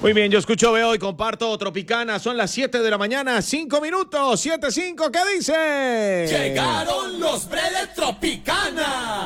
Muy bien, yo escucho, veo y comparto Tropicana. Son las 7 de la mañana, 5 minutos, 7:05, ¿qué dice? Llegaron los Bredes Tropicana.